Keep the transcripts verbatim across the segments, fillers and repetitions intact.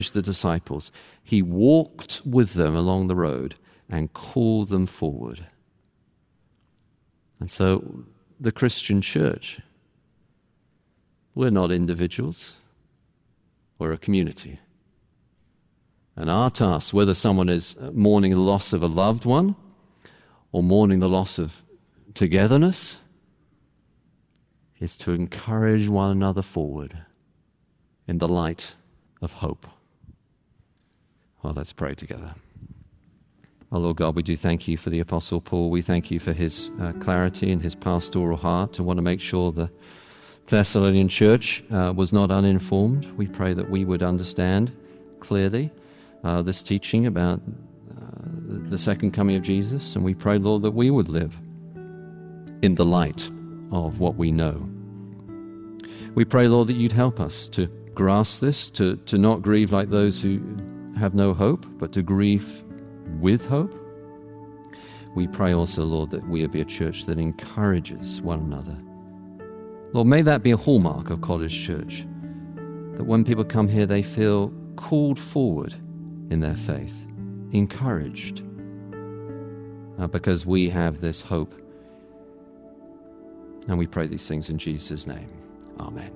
the disciples. He walked with them along the road and called them forward. And so the Christian church, we're not individuals, we're a community. And our task, whether someone is mourning the loss of a loved one or mourning the loss of togetherness, is to encourage one another forward in the light of hope. Well, let's pray together. Oh, Lord God, we do thank you for the Apostle Paul. We thank you for his uh, clarity and his pastoral heart to want to make sure the Thessalonian church uh, was not uninformed. We pray that we would understand clearly uh, this teaching about uh, the second coming of Jesus, and we pray, Lord, that we would live in the light of what we know. We pray, Lord, that you'd help us to grasp this, to, to not grieve like those who have no hope, but to grieve with hope. We pray also, Lord, that we would be a church that encourages one another. Lord, may that be a hallmark of Cottage Church, that when people come here, they feel called forward in their faith, encouraged, uh, because we have this hope. And we pray these things in Jesus' name. Amen.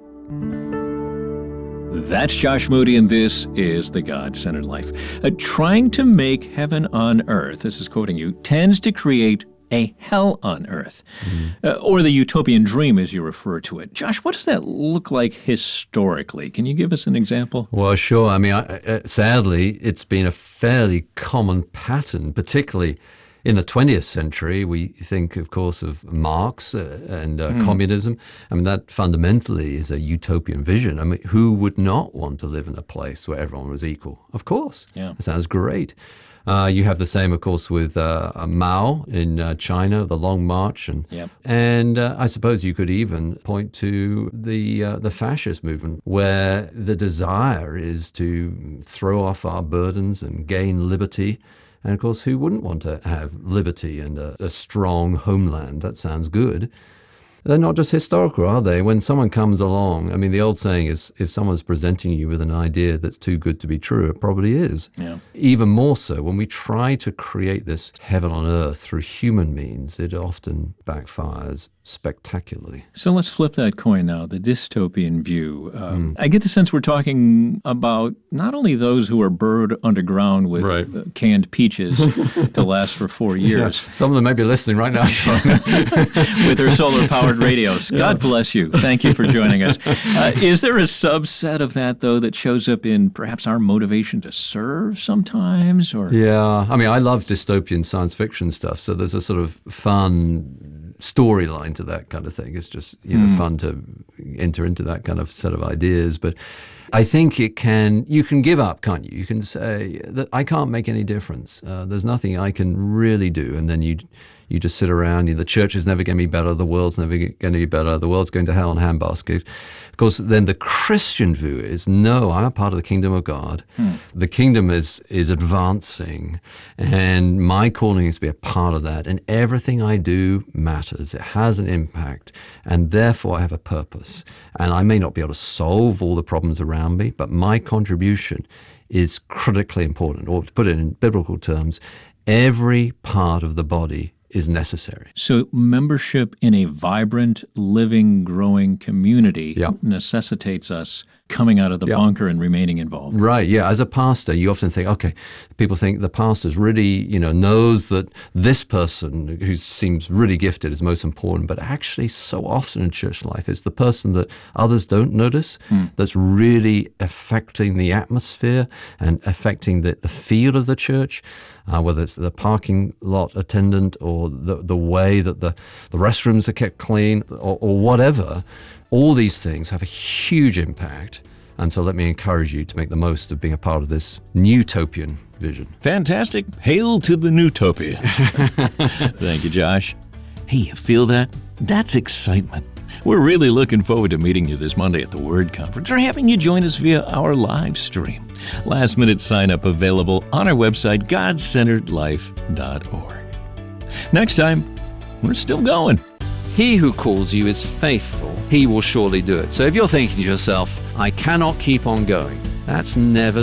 That's Josh Moody, and this is The God-Centered Life. Uh, trying to make heaven on earth, this is quoting you, tends to create a hell on earth, mm-hmm. uh, or the utopian dream, as you refer to it. Josh, what does that look like historically? Can you give us an example? Well, sure. I mean, I, uh, sadly, it's been a fairly common pattern, particularly in the twentieth century. We think, of course, of Marx uh, and uh, mm. communism. I mean, that fundamentally is a utopian vision. I mean, who would not want to live in a place where everyone was equal? Of course. Yeah. That sounds great. Uh, you have the same, of course, with uh, Mao in uh, China, the Long March, and yep. and uh, I suppose you could even point to the uh, the fascist movement, where the desire is to throw off our burdens and gain liberty. And of course, who wouldn't want to have liberty and a, a strong homeland? That sounds good. They're not just historical, are they? When someone comes along, I mean, the old saying is, if someone's presenting you with an idea that's too good to be true, it probably is. Yeah. Even more so, when we try to create this heaven on earth through human means, it often backfires spectacularly. So let's flip that coin now, the dystopian view. Um, mm. I get the sense we're talking about not only those who are burrowed underground with right. uh, canned peaches to last for four years. Yeah. Some of them may be listening right now. With their solar-powered radios. Yeah. God bless you. Thank you for joining us. Uh, is there a subset of that, though, that shows up in perhaps our motivation to serve sometimes? Or Yeah. I mean, I love dystopian science fiction stuff, so there's a sort of fun storyline to that kind of thing. It's just, you know, mm. fun to enter into that kind of set of ideas. But I think it can, you can give up, can't you? You can say that I can't make any difference. Uh, there's nothing I can really do. And then you you just sit around. You, the church is never going to be better. The world's never going to be better. The world's going to hell in a handbasket. Of course, then the Christian view is, no, I'm a part of the kingdom of God. Hmm. The kingdom is is advancing, and my calling is to be a part of that. And everything I do matters. It has an impact, and therefore I have a purpose. And I may not be able to solve all the problems around me, but my contribution is critically important. Or to put it in biblical terms, every part of the body is necessary. So membership in a vibrant, living, growing community yeah. necessitates us coming out of the yeah. bunker and remaining involved. Right, yeah. As a pastor, you often think, okay, people think the pastor's really, you know, knows that this person who seems really gifted is most important, but actually so often in church life, it's the person that others don't notice hmm. that's really affecting the atmosphere and affecting the, the feel of the church, uh, whether it's the parking lot attendant or the, the way that the, the restrooms are kept clean or, or whatever. All these things have a huge impact. And so let me encourage you to make the most of being a part of this Newtopian vision. Fantastic. Hail to the Newtopia. Thank you, Josh. Hey, you feel that? That's excitement. We're really looking forward to meeting you this Monday at the Word Conference or having you join us via our live stream. Last minute sign up available on our website, god centered life dot org. Next time, we're still going. He who calls you is faithful. He will surely do it. So if you're thinking to yourself, I cannot keep on going, That's never